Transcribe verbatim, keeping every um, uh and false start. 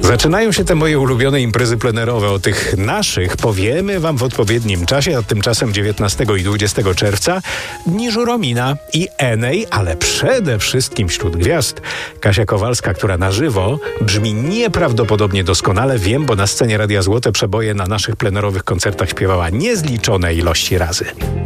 Zaczynają się te moje ulubione imprezy plenerowe. O tych naszych powiemy wam w odpowiednim czasie, a tymczasem dziewiętnastego i dwudziestego czerwca dni Żuromina i Enej, ale przede wszystkim wśród gwiazd Kasia Kowalska, która na żywo brzmi nieprawdopodobnie doskonale. Wiem, bo na scenie Radia Złote przeboje na naszych plenerowych koncertach śpiewała niezliczone ilości razy.